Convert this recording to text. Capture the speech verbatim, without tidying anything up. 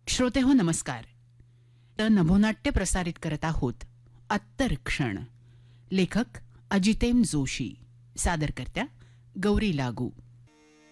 श्रोते हो नमस्कार. तर नभोनाट्य प्रसारित करत आहोत अत्तर क्षण. लेखक अजितेम जोशी, सादरकर्त्या गौरी लागू.